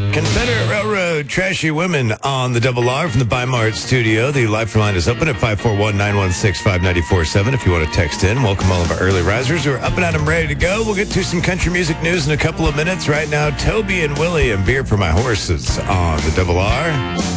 Confederate Railroad, Trashy Women on the Double R from the Bi-Mart studio. The lifeline line is open at 541-916-5947 if you want to text in. Welcome all of our early risers who are up and at 'em ready to go. We'll get to some country music news in a couple of minutes. Right now, Toby and Willie and Beer for My Horses on the Double R.